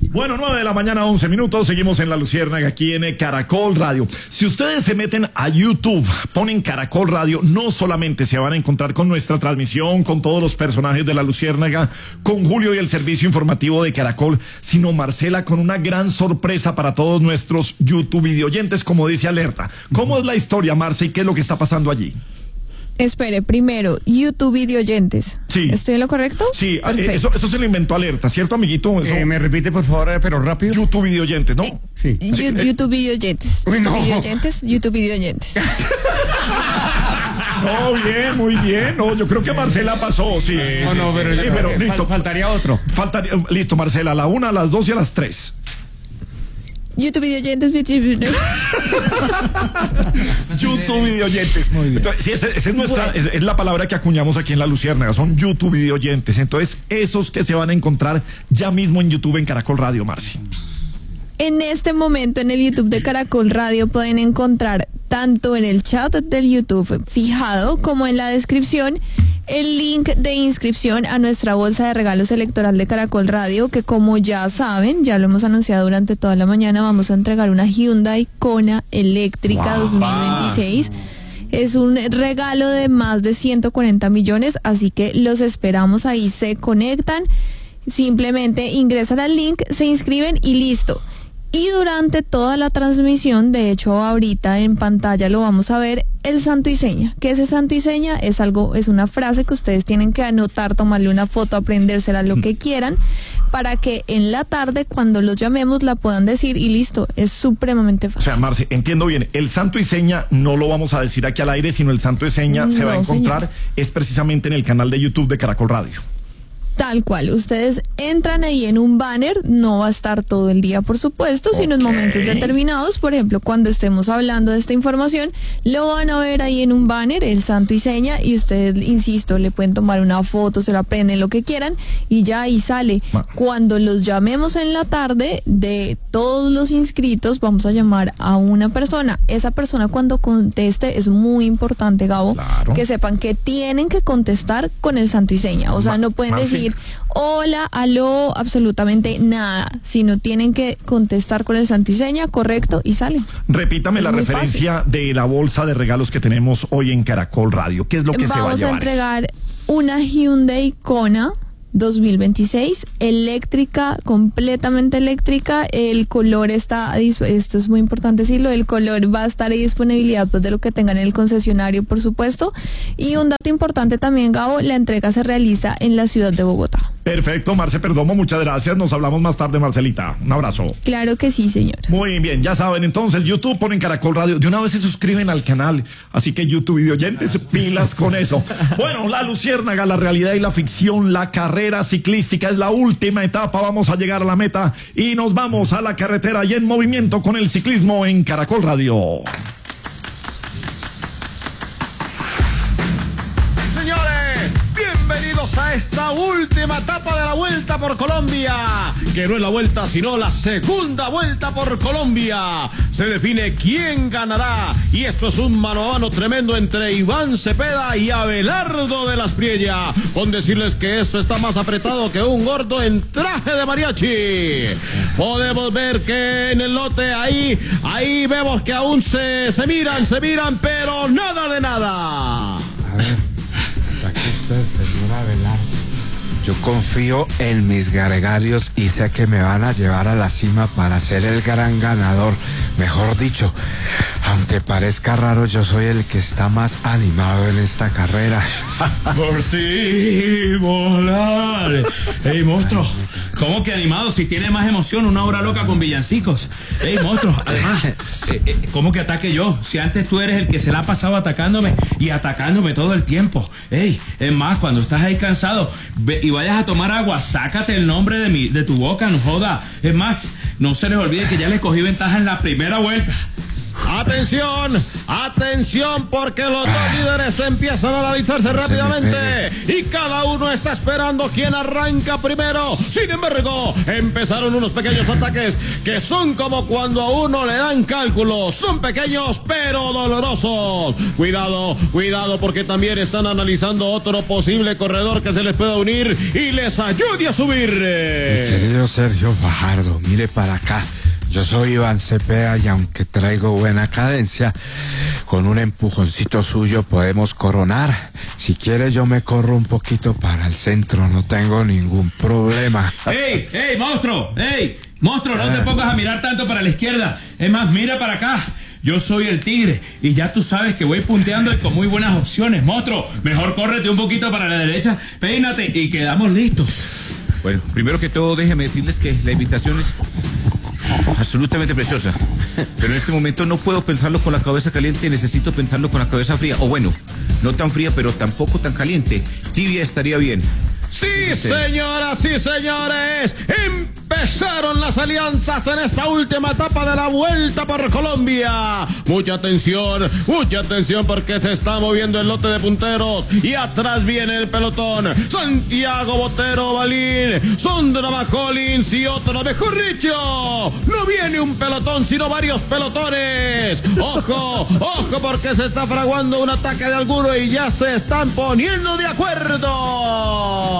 Bueno, 9 de la mañana, 11 minutos, seguimos en La Luciérnaga, aquí en Caracol Radio. Si ustedes se meten a YouTube, ponen Caracol Radio, no solamente se van a encontrar con nuestra transmisión, con todos los personajes de La Luciérnaga, con Julio y el servicio informativo de Caracol, sino Marcela con una gran sorpresa para todos nuestros YouTube videoyentes, como dice Alerta. ¿Cómo es la historia, Marce, y qué es lo que está pasando allí? Espere, primero, YouTube videoyentes. Sí. ¿Estoy en lo correcto? Sí, eso se lo inventó Alerta, ¿cierto, amiguito? Eso, ¿Me repite, por favor, pero rápido? YouTube videoyentes, ¿no? Sí. YouTube videoyentes. Uy, no. YouTube videoyentes. No, bien, muy bien. No, yo creo que Marcela pasó, sí. Pero listo. Faltaría otro. Listo, Marcela, a la 1, a las 2 y a las 3. YouTube videoyentes. YouTube videoyentes. Entonces, sí, esa es nuestra, es la palabra que acuñamos aquí en La Luciérnaga. Son YouTube videoyentes. Entonces, esos que se van a encontrar ya mismo en YouTube en Caracol Radio, Marci. En este momento en el YouTube de Caracol Radio pueden encontrar tanto en el chat del YouTube fijado como en la descripción el link de inscripción a nuestra bolsa de regalos electoral de Caracol Radio, que como ya saben, ya lo hemos anunciado durante toda la mañana, vamos a entregar una Hyundai Kona eléctrica 2026. Es un regalo de más de 140 millones, así que los esperamos ahí, se conectan, simplemente ingresan al link, se inscriben y listo. Y durante toda la transmisión, de hecho ahorita en pantalla lo vamos a ver, el santo y seña. ¿Qué es el santo y seña? Es una frase que ustedes tienen que anotar, tomarle una foto, aprendérsela, lo que quieran, para que en la tarde, cuando los llamemos, la puedan decir y listo. Es supremamente fácil. O sea, Marce, entiendo bien, el santo y seña no lo vamos a decir aquí al aire, sino el santo y seña se va a encontrar, es precisamente en el canal de YouTube de Caracol Radio. Tal cual, ustedes entran ahí en un banner, no va a estar todo el día, por supuesto, sino en momentos determinados. Por ejemplo, cuando estemos hablando de esta información, lo van a ver ahí en un banner, el santo y seña, y ustedes, insisto, le pueden tomar una foto, se lo aprenden, lo que quieran, y ya ahí sale. Cuando los llamemos en la tarde, de todos los inscritos, vamos a llamar a una persona. Esa persona, cuando conteste, es muy importante, Gabo, que sepan que tienen que contestar con el santo y seña. O sea, no pueden decir hola, aló, absolutamente nada, sino tienen que contestar con el santo y seña, correcto, y sale. Repítame la referencia de la bolsa de regalos que tenemos hoy en Caracol Radio. ¿Qué es lo que se va a llevar? Vamos a entregar una Hyundai Kona 2026, eléctrica, completamente eléctrica. El color está, esto es muy importante decirlo, el color va a estar en disponibilidad pues de lo que tengan en el concesionario, por supuesto. Y un dato importante también, Gabo, la entrega se realiza en la ciudad de Bogotá. Perfecto, Marce Perdomo, muchas gracias. Nos hablamos más tarde, Marcelita. Un abrazo. Claro que sí, señor. Muy bien, ya saben, entonces YouTube, ponen Caracol Radio. De una vez se suscriben al canal. Así que YouTube videoyentes, pilas con eso. Bueno, La Luciérnaga, la realidad y la ficción, la carrera ciclística es la última etapa. Vamos a llegar a la meta y nos vamos a la carretera y en movimiento con el ciclismo en Caracol Radio. Bienvenidos a esta última etapa de la Vuelta por Colombia, que no es la vuelta sino la segunda Vuelta por Colombia. Se define quién ganará y eso es un mano a mano tremendo entre Iván Cepeda y Abelardo de las Priella, con decirles que esto está más apretado que un gordo en traje de mariachi. Podemos ver que en el lote ahí vemos que aún se miran, pero nada de nada. A ver, aquí está el señor Abelardo. Yo confío en mis gregarios y sé que me van a llevar a la cima para ser el gran ganador. Mejor dicho, aunque parezca raro, yo soy el que está más animado en esta carrera. Por ti, volar. Ey, monstruo, ¿cómo que animado? Si tiene más emoción, una hora loca con villancicos. Ey, monstruo, además, ¿cómo que ataque yo? Si antes tú eres el que se la ha pasado atacándome y atacándome todo el tiempo. Ey, es más, cuando estás ahí cansado y vayas a tomar agua, sácate el nombre de tu boca, no joda. Es más, no se les olvide que ya les cogí ventaja en la primera vuelta. Atención, porque los dos líderes empiezan a analizarse rápidamente y cada uno está esperando quién arranca primero. Sin embargo, empezaron unos pequeños ataques que son como cuando a uno le dan cálculos. Son pequeños pero dolorosos. Cuidado, porque también están analizando otro posible corredor que se les pueda unir y les ayude a subir. Mi querido Sergio Fajardo, mire para acá. Yo soy Iván Cepeda y aunque traigo buena cadencia, con un empujoncito suyo podemos coronar. Si quiere yo me corro un poquito para el centro, no tengo ningún problema. ¡Ey, monstruo! ¡Ey, monstruo, no te pongas a mirar tanto para la izquierda! Es más, mira para acá. Yo soy el tigre y ya tú sabes que voy punteando y con muy buenas opciones, monstruo. Mejor córrete un poquito para la derecha, peínate y quedamos listos. Bueno, primero que todo déjeme decirles que la invitación es absolutamente preciosa, pero en este momento no puedo pensarlo con la cabeza caliente, necesito pensarlo con la cabeza fría, o bueno, no tan fría pero tampoco tan caliente, tibia estaría bien. Sí, señoras y señores, empezaron las alianzas en esta última etapa de la Vuelta por Colombia. Mucha atención porque se está moviendo el lote de punteros y atrás viene el pelotón. Santiago Botero Balín, Sondra Collins y otro, mejor dicho, no viene un pelotón sino varios pelotones. Ojo porque se está fraguando un ataque de alguno y ya se están poniendo de acuerdo.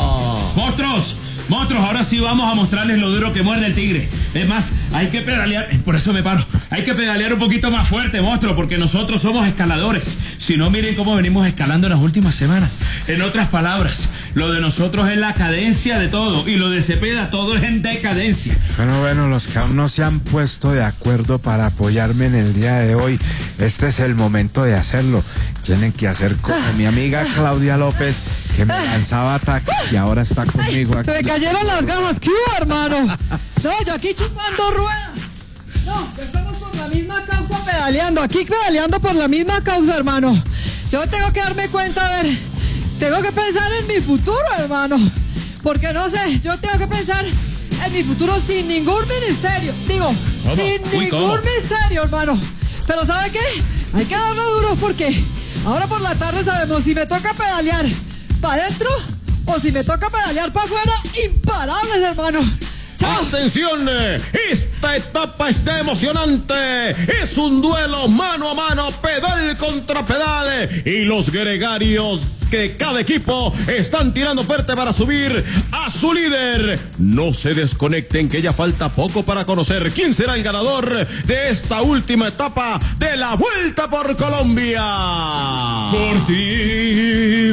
Monstruos, ahora sí vamos a mostrarles lo duro que muerde el tigre. Es más, hay que pedalear, por eso me paro. Hay que pedalear un poquito más fuerte, monstruo, porque nosotros somos escaladores. Si no, miren cómo venimos escalando en las últimas semanas. En otras palabras, lo de nosotros es la cadencia de todo, y lo de Cepeda todo es en decadencia. Bueno, los que aún no se han puesto de acuerdo para apoyarme en el día de hoy, este es el momento de hacerlo. Tienen que hacer como mi amiga Claudia López, que me lanzaba ataques y ahora está conmigo aquí. Se me cayeron las ganas, ¿qué hubo, hermano? No, yo aquí chupando ruedas. No, estamos por la misma causa pedaleando, aquí pedaleando por la misma causa, hermano. Yo tengo que darme cuenta, a ver, tengo que pensar en mi futuro, hermano. Porque no sé, yo tengo que pensar en mi futuro sin ningún ministerio. Digo, sin ningún ministerio, hermano. Pero ¿sabe qué? Hay que darle duro porque ahora por la tarde sabemos si me toca pedalear para adentro o si me toca pedalear para afuera. Imparables, hermano. ¡Chao! ¡Atención! Esta etapa está emocionante. Es un duelo mano a mano, pedal contra pedal. Y los gregarios que cada equipo están tirando fuerte para subir a su líder. No se desconecten, que ya falta poco para conocer quién será el ganador de esta última etapa de la Vuelta por Colombia. Por ti,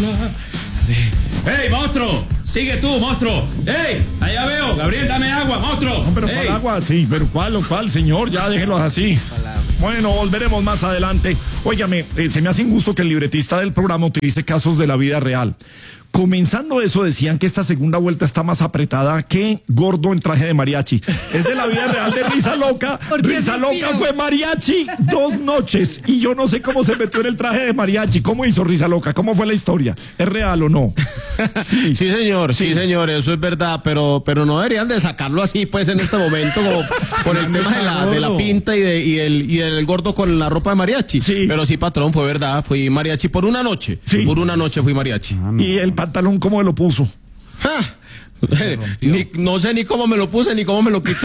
¡Ey, monstruo! Sigue tú, monstruo. ¡Ey! Allá veo. Gabriel, dame agua, monstruo. No, pero ¿cuál agua? Sí, pero ¿cuál, señor? Ya déjelo así. Bueno, volveremos más adelante. Óigame, se me hace injusto que el libretista del programa utilice casos de la vida real. Comenzando eso, decían que esta segunda vuelta está más apretada que Gordo en traje de mariachi. Es de la vida real de Risa Loca. Risa Loca fue mariachi 2 noches y yo no sé cómo se metió en el traje de mariachi. ¿Cómo hizo Risa Loca? ¿Cómo fue la historia? ¿Es real o no? Sí, señor, eso es verdad, pero no deberían de sacarlo así, pues, en este momento, con el tema de la pinta y el Gordo con la ropa de mariachi. Sí. Pero sí, patrón, fue verdad, fui mariachi por una noche. Sí. Por una noche fui mariachi. Y el pantalón, ¿cómo lo puso? No sé ni cómo me lo puse ni cómo me lo quité.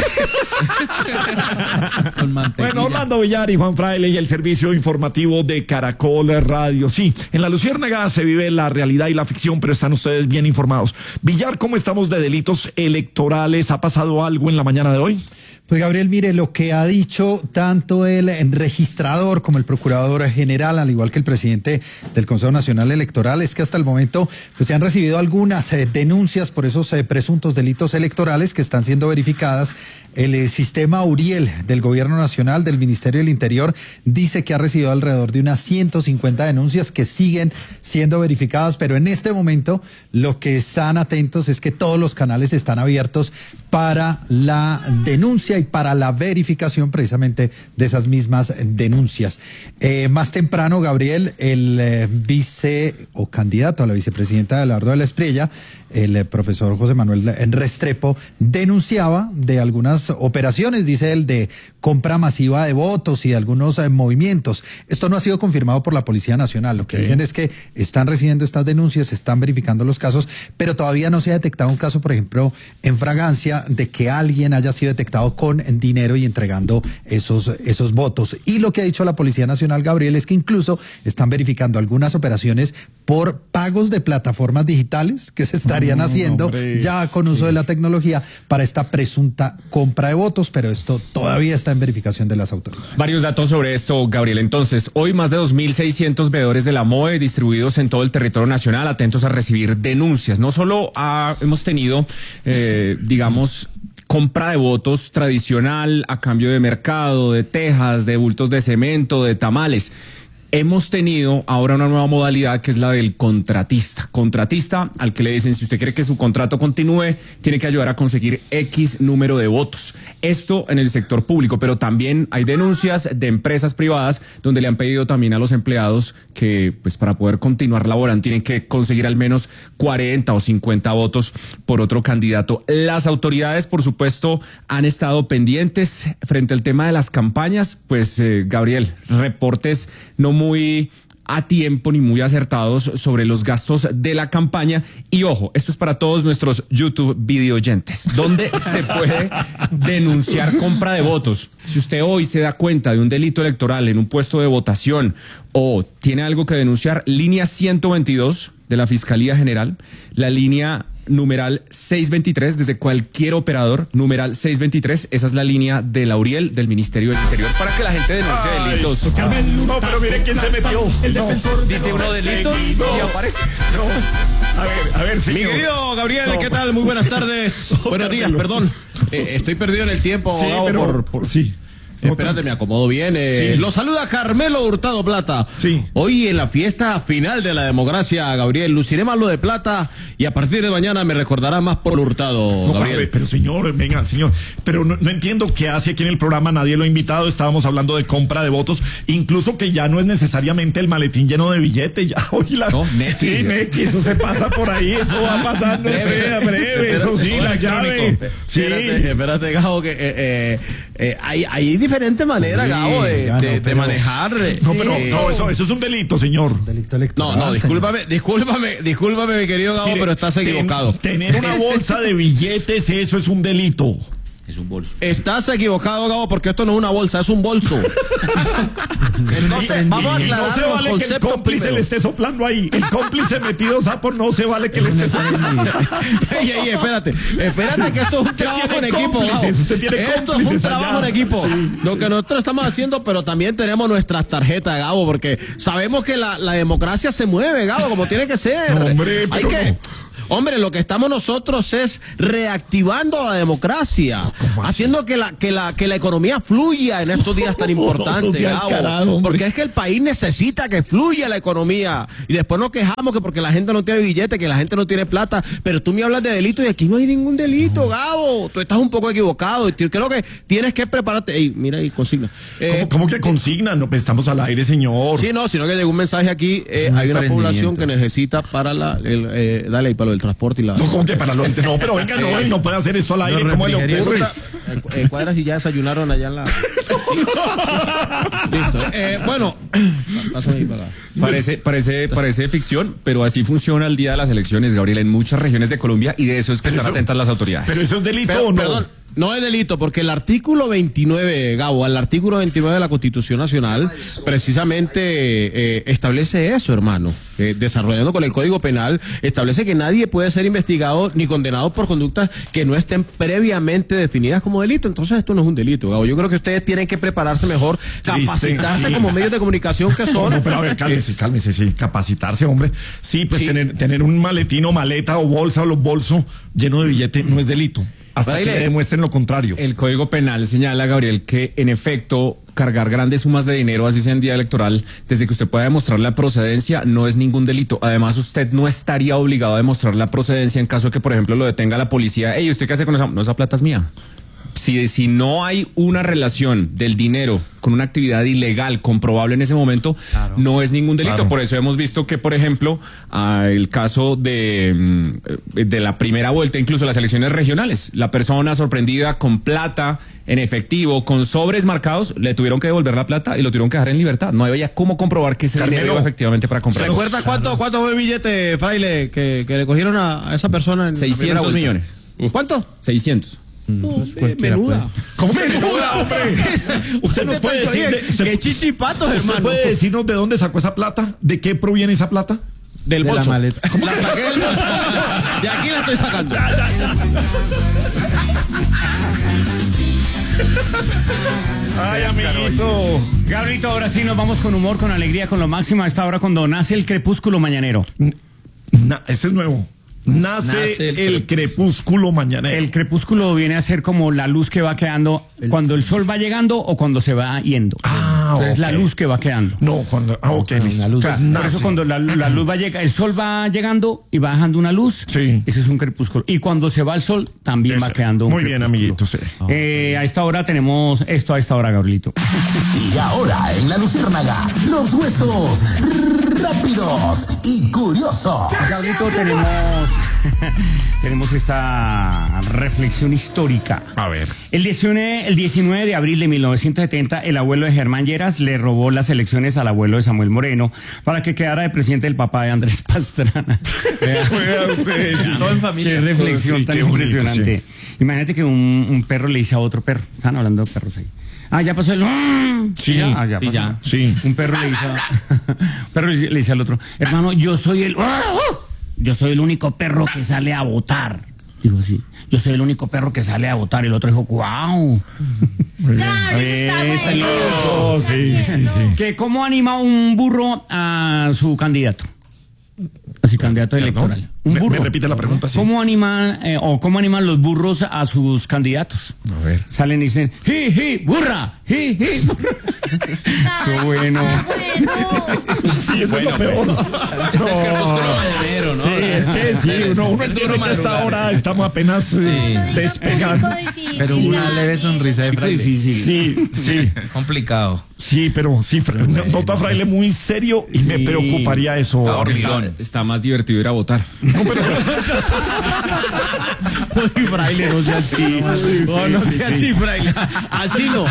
Bueno, Orlando Villar y Juan Fraile y el servicio informativo de Caracol Radio. Sí, en La Luciérnaga se vive la realidad y la ficción, pero están ustedes bien informados. Villar, ¿cómo estamos de delitos electorales? ¿Ha pasado algo en la mañana de hoy? Pues Gabriel, mire, lo que ha dicho tanto el registrador como el procurador general, al igual que el presidente del Consejo Nacional Electoral, es que hasta el momento pues se han recibido algunas denuncias por esos presuntos delitos electorales que están siendo verificadas. El sistema Uriel del Gobierno Nacional, del Ministerio del Interior, dice que ha recibido alrededor de unas 150 denuncias que siguen siendo verificadas, pero en este momento lo que están atentos es que todos los canales están abiertos para la denuncia y para la verificación precisamente de esas mismas denuncias. Más temprano, Gabriel, el vice o candidato a la vicepresidenta de Abelardo de la Espriella, el profesor José Manuel Restrepo, denunciaba de algunas operaciones, dice él, de compra masiva de votos y de algunos movimientos. Esto no ha sido confirmado por la Policía Nacional. Lo que dicen es que están recibiendo estas denuncias, están verificando los casos, pero todavía no se ha detectado un caso, por ejemplo, en Fragancia, de que alguien haya sido detectado con dinero y entregando esos votos. Y lo que ha dicho la Policía Nacional, Gabriel, es que incluso están verificando algunas operaciones por pagos de plataformas digitales que se estarían haciendo ya con uso de la tecnología para esta presunta compra de votos, pero esto todavía está en verificación de las autoridades. Varios datos sobre esto, Gabriel. Entonces, hoy más de 2.600 veedores de la MOE distribuidos en todo el territorio nacional, atentos a recibir denuncias. No solo hemos tenido, compra de votos tradicional a cambio de mercado, de tejas, de bultos de cemento, de tamales. Hemos tenido ahora una nueva modalidad que es la del contratista. Contratista al que le dicen, si usted quiere que su contrato continúe, tiene que ayudar a conseguir X número de votos. Esto en el sector público, pero también hay denuncias de empresas privadas donde le han pedido también a los empleados que, pues, para poder continuar laborando tienen que conseguir al menos 40 o 50 votos por otro candidato. Las autoridades, por supuesto, han estado pendientes frente al tema de las campañas. Pues, Gabriel, reportes no muy a tiempo ni muy acertados sobre los gastos de la campaña. Y ojo, esto es para todos nuestros YouTube video oyentes, donde se puede denunciar compra de votos. Si usted hoy se da cuenta de un delito electoral en un puesto de votación o tiene algo que denunciar, línea 122 de la Fiscalía General, la línea numeral 623, desde cualquier operador, numeral 623, esa es la línea de Lauriel del Ministerio del Interior para que la gente denuncie delitos. No, pero mire quién se metió. El defensor dice uno delitos y aparece. A ver, señor. Mi querido Gabriel, ¿qué tal? Muy buenas tardes. Buenos días, perdón. Estoy perdido en el tiempo, sí, Gabo, sí. Espérate, me acomodo bien. Sí. Lo saluda Carmelo Hurtado Plata. Sí. Hoy en la fiesta final de la democracia, Gabriel, luciré más lo de plata y a partir de mañana me recordará más por Hurtado, Gabriel. Pero señor, venga, señor, pero no entiendo qué hace aquí en el programa, nadie lo ha invitado, estábamos hablando de compra de votos, incluso que ya no es necesariamente el maletín lleno de billetes, ya hoy Neki, eso se pasa por ahí, eso va pasando breve, eso sí, la llave. Sí. Espérate, Gabo, que hay diferentes maneras, Gabo, de manejar. Eso es un delito, señor. Delito electoral. No, discúlpame, mi querido Gabo, pero estás equivocado. Tener una bolsa de billetes, eso es un delito. Es un bolso. Estás equivocado, Gabo, porque esto no es una bolsa, es un bolso. Entonces, vamos a aclarar no se vale los que el conceptos cómplice primero. le esté soplando ahí. El cómplice metido sapo no se vale que le esté soplando. Espérate, que esto es un trabajo en equipo, Gabo. Usted tiene Esto es un trabajo en equipo. Sí, Lo que nosotros estamos haciendo, pero también tenemos nuestras tarjetas, Gabo, porque sabemos que la democracia se mueve, Gabo, como tiene que ser. No, hombre, pero Hombre, lo que estamos nosotros es reactivando la democracia, haciendo que la economía fluya en estos días tan importantes, Gabo, porque es que el país necesita que fluya la economía y después nos quejamos que porque la gente no tiene billete, que la gente no tiene plata, pero tú me hablas de delito y aquí no hay ningún delito, Gabo, tú estás un poco equivocado y creo que tienes que prepararte. Ey, mira ahí, consigna. ¿Cómo que consigna? No, pues estamos al aire, señor. Sí, no, sino que llegó un mensaje aquí, hay una población que necesita para dale ahí para lo del transporte y la... No, ¿cómo que para lo... No, pero venga, no puede hacer esto al aire, ¿cómo le ocurre? Cuadras y ya desayunaron allá en la... Listo. Bueno, pásame ahí para... Parece ficción, pero así funciona el día de las elecciones, Gabriel, en muchas regiones de Colombia, y de eso es que están atentas las autoridades. ¿Pero eso es delito o no? Perdón, no es delito, porque el artículo 29, Gabo, el artículo 29 de la Constitución Nacional, precisamente establece eso, hermano. Desarrollando con el Código Penal, establece que nadie puede ser investigado ni condenado por conductas que no estén previamente definidas como delito. Entonces esto no es un delito, Gabo. Yo creo que ustedes tienen que prepararse mejor, capacitarse como medios de comunicación que son. No, pero a ver, cálmese, sí, capacitarse, hombre. Sí, pues sí. Tener un maletín o maleta o bolsa o los bolsos lleno de billete no es delito. Hasta que le demuestren lo contrario. El Código Penal señala, Gabriel, que en efecto cargar grandes sumas de dinero, así sea en día electoral, desde que usted pueda demostrar la procedencia, no es ningún delito. Además, usted no estaría obligado a demostrar la procedencia en caso de que, por ejemplo, lo detenga la policía. Ey, ¿usted qué hace con esa? No, esa plata es mía. si no hay una relación del dinero con una actividad ilegal comprobable en ese momento, no es ningún delito. Claro. Por eso hemos visto que, por ejemplo, el caso de la primera vuelta, incluso las elecciones regionales, la persona sorprendida con plata en efectivo, con sobres marcados, le tuvieron que devolver la plata y lo tuvieron que dejar en libertad. No había cómo comprobar que ese dinero iba efectivamente para comprar. ¿Se recuerda cuánto fue el billete, Fraile, que le cogieron a esa persona en 600 millones. ¿Cuánto? 600. Menuda. ¿Cómo menuda, hombre? Usted nos puede decir que chichipatos, hermano. ¿Usted puede decirnos de dónde sacó esa plata? ¿De qué proviene esa plata? Del bolso. La maleta. ¿Cómo la saqué del bolso? De aquí la estoy sacando. Ay, amiguito. Gabrielito, ahora sí nos vamos con humor, con alegría, con lo máximo a esta hora cuando nace el crepúsculo mañanero. Ese es nuevo. Nace el crepúsculo mañanero. El crepúsculo viene a ser como la luz que va quedando cuando el sol va llegando o cuando se va yendo. Entonces la luz que va quedando. No, cuando... listo. Luz, por eso cuando la luz va llegando, el sol va llegando y va dejando una luz, ese es un crepúsculo. Y cuando se va el sol, también va quedando un muy bien, amiguito, sí. A esta hora tenemos esto a esta hora, Gabrielito. Y ahora en La Luciérnaga, los huesos rápidos y curiosos. Gabrielito, tenemos esta reflexión histórica. A ver. El 19 de abril de 1970, el abuelo de Germán Lleras le robó las elecciones al abuelo de Samuel Moreno para que quedara de presidente el papá de Andrés Pastrana. Todo en familia. Qué reflexión tan impresionante. Imagínate que un perro le dice a otro perro. Estaban hablando de perros ahí. Ya pasó el... Sí, ya. Un perro le dice al otro, hermano, yo soy el único perro que sale a votar. Digo, sí, yo soy el único perro que sale a votar. Y el otro dijo, ¡guau! Claro, está bueno. Sí. Que ¿cómo anima un burro a su candidato? Así, candidato electoral. ¿Me repite la pregunta? Sí. ¿Cómo animan los burros a sus candidatos? A ver. Salen y dicen, ¡ji, burra! ¡Ji, burra! Esto bueno. Sí, eso es lo peor. Es el crepúsculo mañanero, ¿no? Sí, es que sí, uno entiende que a esta hora estamos apenas despegando. Pero una leve sonrisa de Fraile. Difícil. Sí. Complicado. Sí, pero sí, nota Fraile muy serio y me preocuparía eso. Está más divertido ir a votar. No, pero... Fraile, no sea así. No sea así, Fraile. Así no.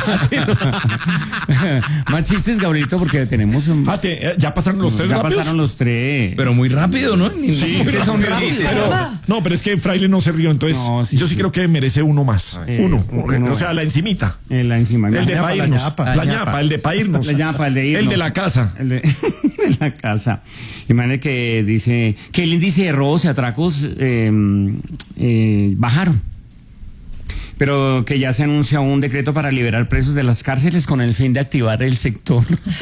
Más chistes, Gabrielito, porque tenemos un... ¿Ya pasaron los tres rápidos? Ya pasaron los tres. Pero muy rápido, ¿no? Sí, pero es que Fraile no se rió, entonces yo sí creo que merece uno más. Uno. O sea, la encimita. La encima. El de pa' irnos. La ñapa, el de pa' irnos. La ñapa, el de irnos. El de la casa. El de la casa. Imagínate que dice que el índice de robos y atracos bajaron, pero que ya se anuncia un decreto para liberar presos de las cárceles con el fin de activar el sector.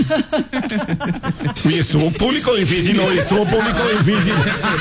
Uy, estuvo público difícil hoy, 9:29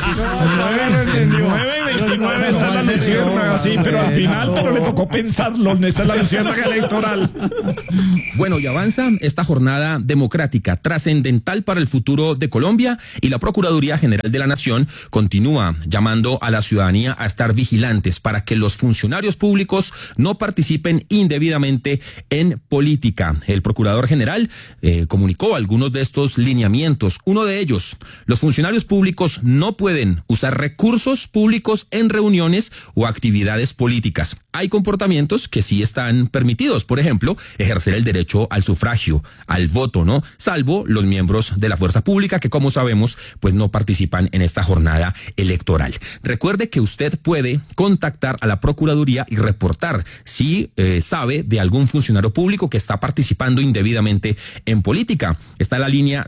está la luciérnaga, sí, pero al final le tocó pensarlo, esta es la luciérnaga electoral. Bueno, y avanza esta jornada democrática trascendental para el futuro de Colombia, y la Procuraduría General de la Nación continúa llamando a la ciudadanía a estar vigilantes para que los funcionarios públicos no participen indebidamente en política. El Procurador General comunicó algunos de estos lineamientos. Uno de ellos: los funcionarios públicos no pueden usar recursos públicos en reuniones o actividades políticas. Hay comportamientos que sí están permitidos, por ejemplo, ejercer el derecho al sufragio, al voto, ¿no? Salvo los miembros de la fuerza pública que, como sabemos, pues no participan en esta jornada electoral. Recuerde que usted puede contactar a la Procuraduría y reportar si sabe de algún funcionario público que está participando indebidamente en política. Está la línea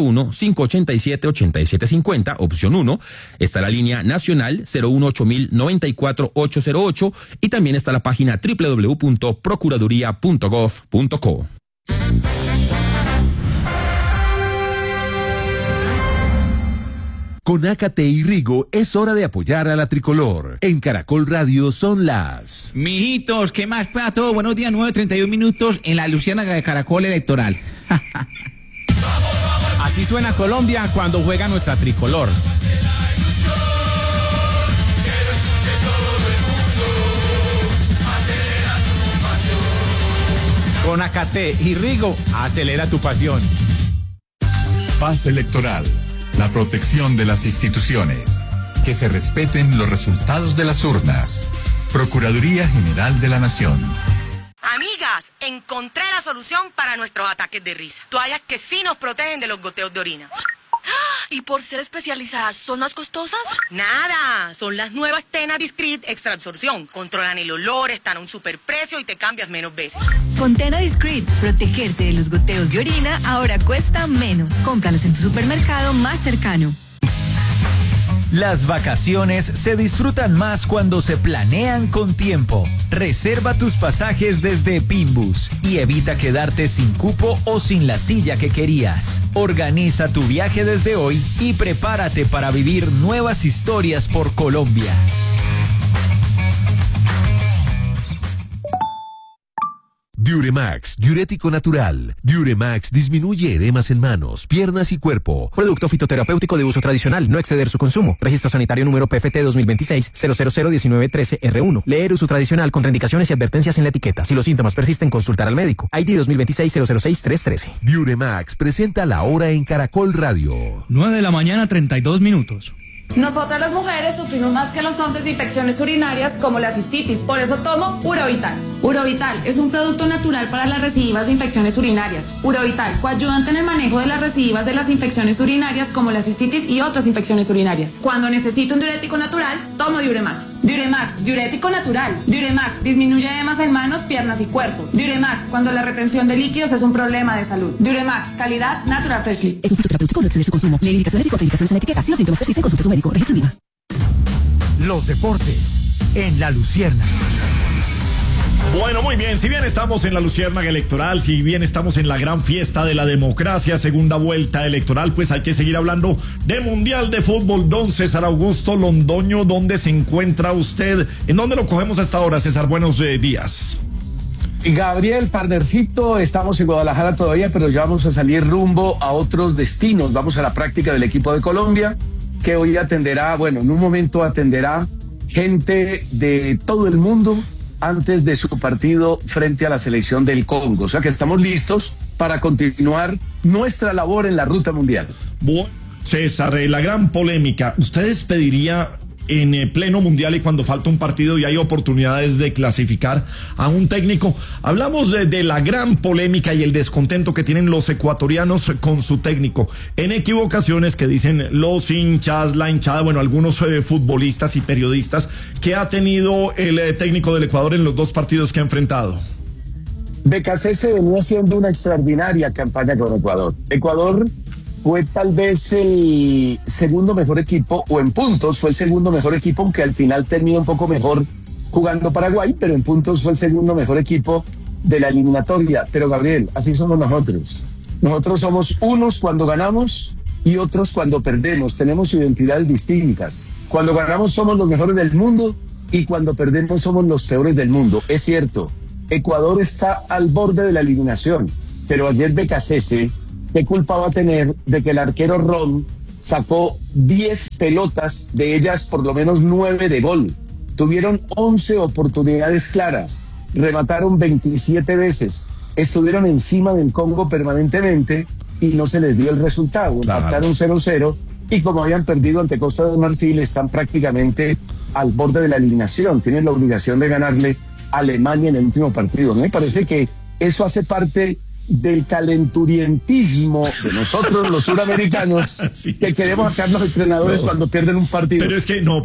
61-587-8750, opción 1. Está la línea nacional 018-094-808 y también está la página www.procuraduría.gov.co. Con Ácate y Rigo es hora de apoyar a la tricolor. En Caracol Radio son las... Mijitos, ¿qué más para todo? Buenos días, 9:31 en la luciérnaga de Caracol Electoral. Así suena Colombia cuando juega nuestra tricolor. Donacate y Rigo acelera tu pasión. Paz electoral, la protección de las instituciones, que se respeten los resultados de las urnas. Procuraduría General de la Nación. Amigas, encontré la solución para nuestros ataques de risa. Toallas que sí nos protegen de los goteos de orina. ¿Y por ser especializadas, son más costosas? Nada, son las nuevas Tena Discreet Extra Absorción. Controlan el olor, están a un superprecio y te cambias menos veces. Con Tena Discreet, protegerte de los goteos de orina ahora cuesta menos. Cómpralas en tu supermercado más cercano. Las vacaciones se disfrutan más cuando se planean con tiempo. Reserva tus pasajes desde Pinbus y evita quedarte sin cupo o sin la silla que querías. Organiza tu viaje desde hoy y prepárate para vivir nuevas historias por Colombia. Diuremax, diurético natural. Diuremax disminuye edemas en manos, piernas y cuerpo. Producto fitoterapéutico de uso tradicional, no exceder su consumo. Registro sanitario número PFT 2026-0001913R1. Leer uso tradicional, contraindicaciones y advertencias en la etiqueta. Si los síntomas persisten, consultar al médico. ID 2026-006-313. Diuremax presenta La Hora en Caracol Radio. 9:32 a.m. Nosotras las mujeres sufrimos más que los hombres de infecciones urinarias como la cistitis, por eso tomo Urovital. Urovital es un producto natural para las recidivas de infecciones urinarias. Urovital, coayudante en el manejo de las recidivas de las infecciones urinarias como la cistitis y otras infecciones urinarias. Cuando necesito un diurético natural, tomo Diuremax. Diuremax, diurético natural. Diuremax, disminuye edemas en manos, piernas y cuerpo. Diuremax, cuando la retención de líquidos es un problema de salud. Diuremax, calidad Natural Freshly. Es un fitoterapéutico, no exceder su consumo. Lee indicaciones y contraindicaciones en la etiqueta. Si los síntomas persisten, consulte a su médico. Registro IVA. Los deportes en La Luciérnaga. Bueno, muy bien, si bien estamos en la luciérnaga electoral, si bien estamos en la gran fiesta de la democracia, segunda vuelta electoral, pues hay que seguir hablando de Mundial de Fútbol. Don César Augusto Londoño, ¿dónde se encuentra usted? ¿En dónde lo cogemos hasta ahora, César? Buenos días. Gabriel, partnercito, estamos en Guadalajara todavía, pero ya vamos a salir rumbo a otros destinos. Vamos a la práctica del equipo de Colombia, que hoy atenderá, bueno, en un momento atenderá gente de todo el mundo antes de su partido frente a la selección del Congo. O sea que estamos listos para continuar nuestra labor en la ruta mundial. Bueno, César, la gran polémica, ¿ustedes pediría en pleno mundial y cuando falta un partido y hay oportunidades de clasificar a un técnico? Hablamos de la gran polémica y el descontento que tienen los ecuatorianos con su técnico. En equivocaciones que dicen los hinchas, la hinchada, bueno, algunos futbolistas y periodistas que ha tenido el técnico del Ecuador en los dos partidos que ha enfrentado. Becasese venía haciendo una extraordinaria campaña con Ecuador. Ecuador fue tal vez el segundo mejor equipo, o en puntos fue el segundo mejor equipo, aunque al final terminó un poco mejor jugando Paraguay, pero en puntos fue el segundo mejor equipo de la eliminatoria. Pero Gabriel, así somos nosotros. Nosotros somos unos cuando ganamos y otros cuando perdemos. Tenemos identidades distintas. Cuando ganamos somos los mejores del mundo y cuando perdemos somos los peores del mundo. Es cierto, Ecuador está al borde de la eliminación, pero ayer Becasese, ¿qué culpa va a tener de que el arquero Ron sacó 10 pelotas, de ellas por lo menos 9 de gol? Tuvieron 11 oportunidades claras, remataron 27 veces, estuvieron encima del Congo permanentemente y no se les dio el resultado. Empataron 0-0 y como habían perdido ante Costa de Marfil, están prácticamente al borde de la eliminación. Tienen la obligación de ganarle a Alemania en el último partido. Me parece que eso hace parte del calenturientismo de nosotros los suramericanos, sí, que queremos sacar los entrenadores cuando pierden un partido. Pero es que no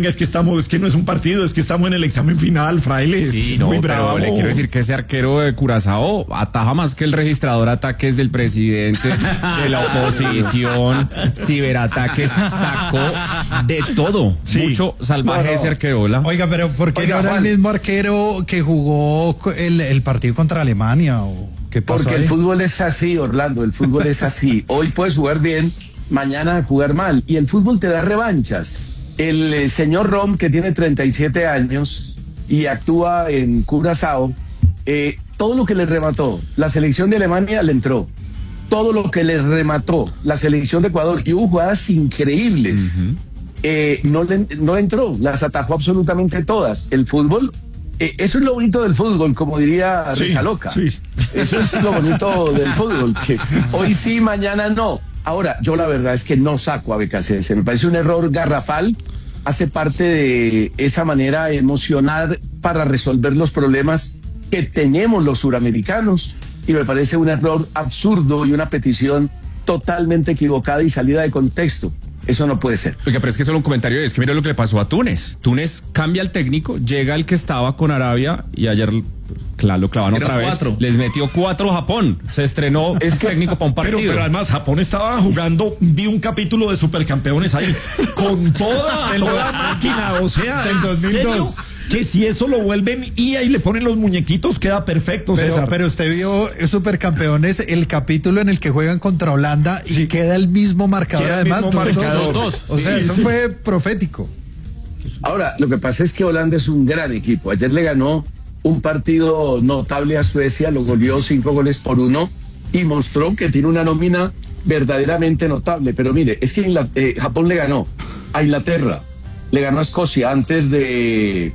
es un partido, es que estamos en el examen final, fraile. Sí, es no, muy pero bravo. le quiero decir que ese arquero de Curazao ataja más que el registrador ataques del presidente, de la oposición, ciberataques, sacó de todo. Sí. Mucho salvaje ese arquero. Oiga, pero ¿por qué no era el mismo arquero que jugó el partido contra Alemania? Porque el fútbol es así, Orlando, el fútbol es así. Hoy puedes jugar bien, mañana jugar mal. Y el fútbol te da revanchas. El señor Rom, que tiene 37 años y actúa en Curazao, todo lo que le remató la selección de Alemania le entró. Todo lo que le remató la selección de Ecuador, y hubo jugadas increíbles, no entró, las atajó absolutamente todas. El fútbol eso es lo bonito del fútbol, como diría Risa Loca. Sí. Eso es lo bonito del fútbol, que hoy sí, mañana no. Ahora, yo la verdad es que no saco a BKC, me parece un error garrafal, hace parte de esa manera emocional para resolver los problemas que tenemos los suramericanos, y me parece un error absurdo y una petición totalmente equivocada y salida de contexto. Eso no puede ser. Oiga, pero es que solo un comentario, es que mira lo que le pasó a Túnez. Túnez cambia el técnico, llega el que estaba con Arabia y ayer lo clavan otra vez. Les metió 4 Japón. Se estrenó técnico para un partido. Pero además Japón estaba jugando, vi un capítulo de Supercampeones ahí con toda máquina, o sea, del 2002. Que si eso lo vuelven y ahí le ponen los muñequitos, queda perfecto, César. Pero usted vio Supercampeones, el capítulo en el que juegan contra Holanda y queda el mismo marcador, además. O sea, eso fue profético. Ahora, lo que pasa es que Holanda es un gran equipo. Ayer le ganó un partido notable a Suecia, lo goleó 5-1 y mostró que tiene una nómina verdaderamente notable. Pero mire, es que Japón le ganó a Inglaterra, le ganó a Escocia antes de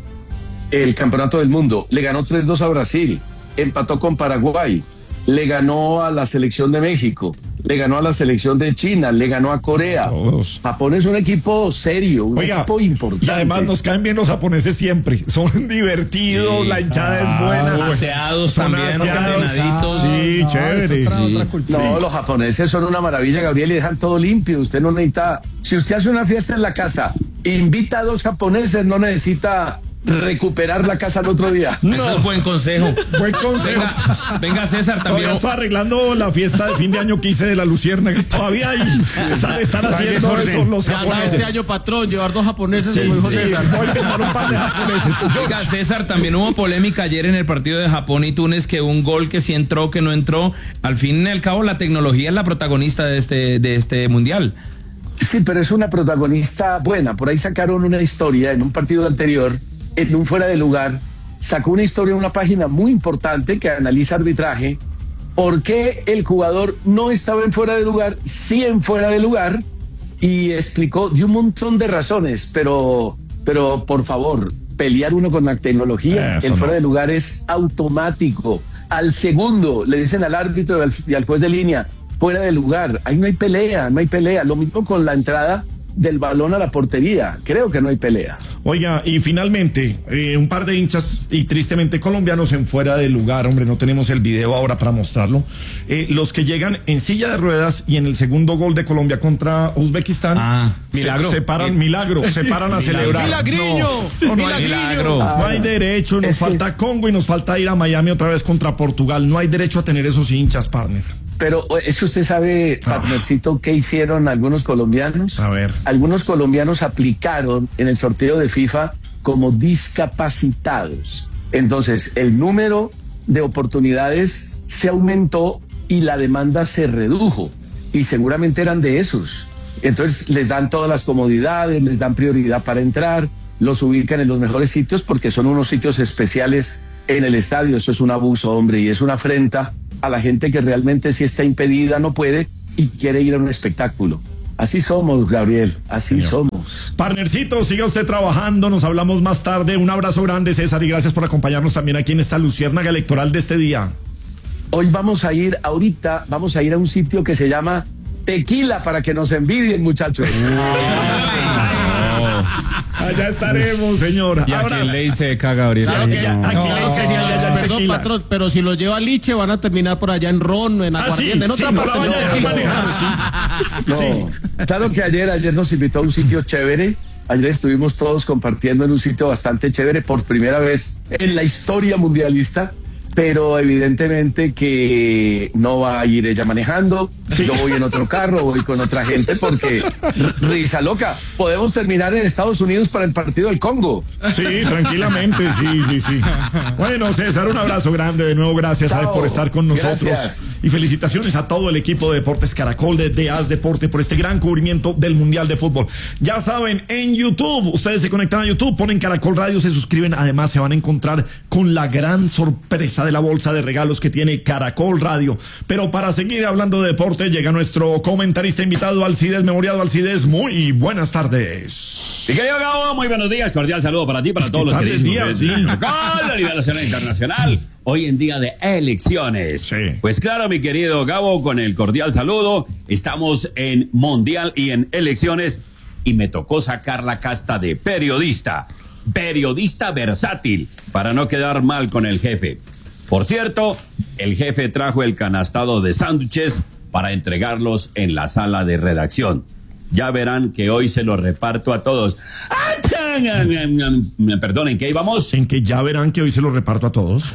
el campeonato del mundo, le ganó 3-2 a Brasil, empató con Paraguay, le ganó a la selección de México, le ganó a la selección de China, le ganó a Corea. Japón es un equipo serio, un equipo importante. Y además nos caen bien los japoneses siempre, son divertidos, la hinchada es buena. Aseados también, ordenaditos. Sí, chévere. No, los japoneses son una maravilla, Gabriel, y dejan todo limpio. Usted no necesita, si usted hace una fiesta en la casa, invita a 2 japoneses, no necesita recuperar la casa el otro día. Eso es buen consejo. Buen consejo. Venga César, también. Todavía estoy arreglando la fiesta de fin de año que hice de la Luciérnaga. Todavía ahí están haciendo eso los japoneses. Este año, patrón, llevar 2 japoneses, como dijo César. Voy a tomar un par de japoneses. Oiga, César, también hubo polémica ayer en el partido de Japón y Túnez, que un gol que sí entró, que no entró. Al fin y al cabo, la tecnología es la protagonista de este mundial. Sí, pero es una protagonista buena. Por ahí sacaron una historia en un partido anterior, en un fuera de lugar, sacó una historia en una página muy importante que analiza arbitraje, por qué el jugador no estaba en fuera de lugar, sí en fuera de lugar, y explicó de un montón de razones, pero por favor, pelear uno con la tecnología, el fuera de lugar es automático. Al segundo le dicen al árbitro y al juez de línea, fuera de lugar, ahí no hay pelea. Lo mismo con la entrada del balón a la portería, creo que no hay pelea. Oiga, y finalmente, un par de hinchas y tristemente colombianos en fuera de lugar, hombre, no tenemos el video ahora para mostrarlo, los que llegan en silla de ruedas y en el segundo gol de Colombia contra Uzbekistán, milagro. se paran a celebrar. ¡Milagriño! No hay derecho, nos falta Congo y nos falta ir a Miami otra vez contra Portugal, no hay derecho a tener esos hinchas, partner. Pero es que usted sabe, partnercito, ¿qué hicieron algunos colombianos? A ver. Algunos colombianos aplicaron en el sorteo de FIFA como discapacitados. Entonces, el número de oportunidades se aumentó y la demanda se redujo. Y seguramente eran de esos. Entonces, les dan todas las comodidades, les dan prioridad para entrar, los ubican en los mejores sitios porque son unos sitios especiales en el estadio. Eso es un abuso, hombre, y es una afrenta a la gente que realmente si está impedida no puede y quiere ir a un espectáculo. Así somos, Gabriel, así somos. Partnercito, siga usted trabajando, nos hablamos más tarde. Un abrazo grande, César, y gracias por acompañarnos también aquí en esta Luciérnaga electoral de este día. Hoy vamos a ir a un sitio que se llama Tequila para que nos envidien, muchachos. Allá estaremos, señora. ¿Y a quién le dice caga, Gabriel? Perdón, patrón, pero si lo lleva a Liche van a terminar por allá en Ron, en Aguardiente, en otra parte. Claro que ayer nos invitó a un sitio chévere. Ayer estuvimos todos compartiendo en un sitio bastante chévere por primera vez en la historia mundialista. Pero evidentemente que no va a ir ella manejando, yo voy en otro carro, voy con otra gente, porque Risa Loca, podemos terminar en Estados Unidos para el partido del Congo. Sí, tranquilamente, sí. Bueno, César, un abrazo grande de nuevo, gracias por estar con nosotros. Gracias. Y felicitaciones a todo el equipo de Deportes Caracol de AS Deporte por este gran cubrimiento del Mundial de Fútbol. Ya saben, en YouTube, ustedes se conectan a YouTube, ponen Caracol Radio, se suscriben, además se van a encontrar con la gran sorpresa de la bolsa de regalos que tiene Caracol Radio. Pero para seguir hablando de deportes, deporte llega nuestro comentarista invitado, Alcides Memoriado. Alcides, muy buenas tardes. Mi querido Gabo, muy buenos días. Cordial saludo para ti, para todos los queridos días, a nivel nacional e internacional. Hoy en día de elecciones. Sí. Pues claro, mi querido Gabo, con el cordial saludo. Estamos en Mundial y en elecciones. Y me tocó sacar la casta de periodista. Periodista versátil, para no quedar mal con el jefe. Por cierto, el jefe trajo el canastado de sándwiches para entregarlos en la sala de redacción. Ya verán que hoy se los reparto a todos. Perdonen, ¿qué íbamos? En que ya verán que hoy se los reparto a todos.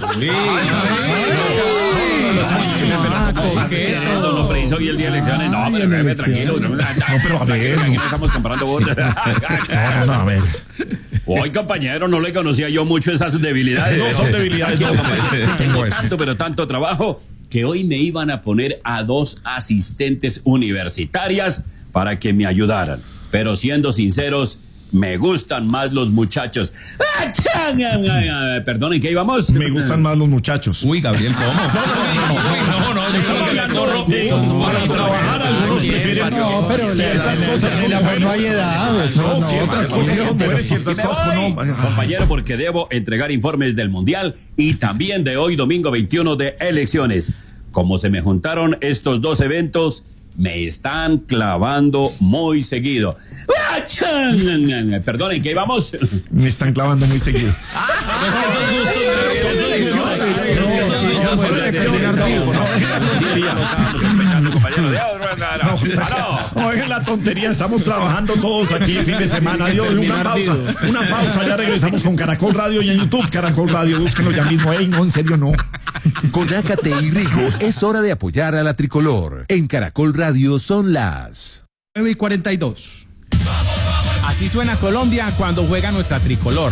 No preciso hoy el día de elecciones. No, pero tranquilo. No, pero a ver. Aquí no estamos comprando votos. No, a ver. Hoy, compañero, no le conocía yo mucho esas debilidades. No son debilidades, no. Tengo tanto, pero tanto trabajo que hoy me iban a poner a 2 asistentes universitarias para que me ayudaran. Pero siendo sinceros, me gustan más los muchachos. Perdonen, ¿qué íbamos? Me gustan más los muchachos. Uy, Gabriel, ¿cómo? Para trabajar algunos prefieren. No, pero ciertas cosas en el amor no hay edad. Eso no, ciertas cosas con mujeres, ciertas cosas con hombres. Compañero, porque debo entregar informes del Mundial y también de hoy, domingo 21 de elecciones. Como se me juntaron estos dos eventos, me están clavando muy seguido. Perdonen, ¿qué íbamos? Me están clavando muy seguido. No, es la tontería, estamos trabajando todos aquí fin de semana. Dios, una pausa, ya regresamos con Caracol Radio y en YouTube Caracol Radio, búsquenlo ya mismo. No, en serio, no. Con Ácate y Rigo es hora de apoyar a la tricolor. En Caracol Radio son las 9:42. Así suena Colombia cuando juega nuestra tricolor.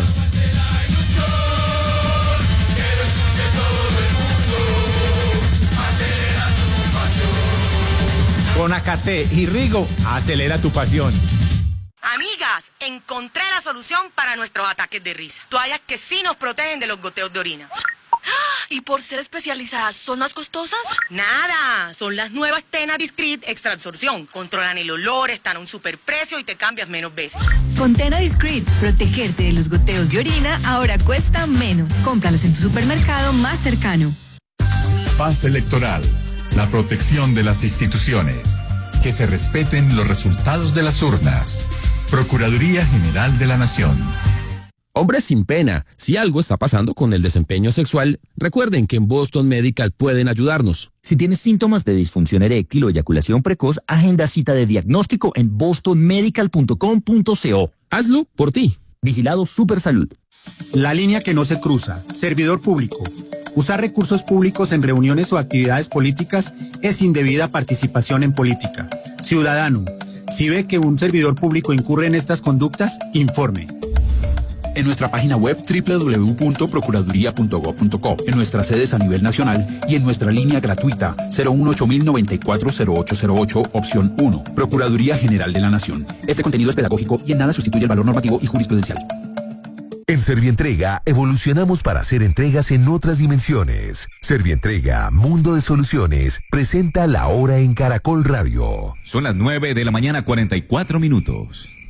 Con Ácate y Rigo, acelera tu pasión. Amigas, encontré la solución para nuestros ataques de risa. Toallas que sí nos protegen de los goteos de orina. ¿Y por ser especializadas, son más costosas? Nada, son las nuevas Tena Discreet Extra Absorción. Controlan el olor, están a un superprecio y te cambias menos veces. Con Tena Discreet, protegerte de los goteos de orina ahora cuesta menos. Cómpralas en tu supermercado más cercano. Paz electoral. La protección de las instituciones. Que se respeten los resultados de las urnas. Procuraduría General de la Nación. Hombres sin pena, si algo está pasando con el desempeño sexual, recuerden que en Boston Medical pueden ayudarnos. Si tienes síntomas de disfunción eréctil o eyaculación precoz, agenda cita de diagnóstico en bostonmedical.com.co. Hazlo por ti. Vigilado Supersalud. La línea que no se cruza. Servidor público. Usar recursos públicos en reuniones o actividades políticas es indebida participación en política. Ciudadano, si ve que un servidor público incurre en estas conductas, informe. En nuestra página web www.procuraduría.gov.co, en nuestras sedes a nivel nacional y en nuestra línea gratuita 018-094-0808, opción 1, Procuraduría General de la Nación. Este contenido es pedagógico y en nada sustituye el valor normativo y jurisprudencial. En Servientrega evolucionamos para hacer entregas en otras dimensiones. Servientrega, Mundo de Soluciones, presenta La Hora en Caracol Radio. Son las 9:44 a.m.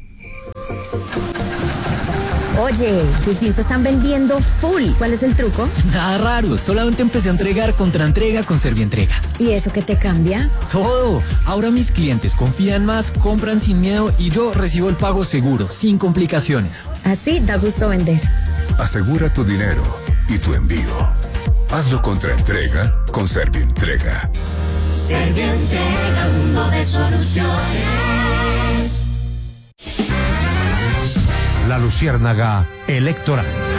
Oye, tus jeans se están vendiendo full. ¿Cuál es el truco? Nada raro, solamente empecé a entregar contra entrega con Servientrega. ¿Y eso qué te cambia? Todo. Ahora mis clientes confían más, compran sin miedo y yo recibo el pago seguro, sin complicaciones. Así da gusto vender. Asegura tu dinero y tu envío. Hazlo contra entrega con Servientrega. Servientrega, mundo de soluciones. La Luciérnaga Electoral.